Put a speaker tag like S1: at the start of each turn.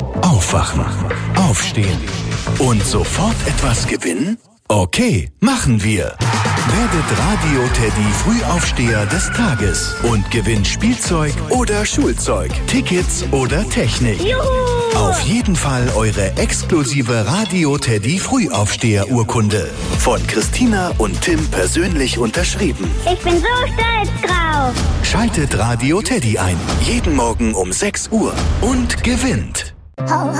S1: Aufwachen, aufstehen und sofort etwas gewinnen? Okay, machen wir. Werdet Radio Teddy Frühaufsteher des Tages und gewinnt Spielzeug oder Schulzeug, Tickets oder Technik.
S2: Juhu!
S1: Auf jeden Fall eure exklusive Radio Teddy Frühaufsteher-Urkunde. Von Christina und Tim persönlich unterschrieben.
S2: Ich bin so stolz drauf.
S1: Schaltet Radio Teddy ein. Jeden Morgen um 6 Uhr und gewinnt.
S2: Ho, ho,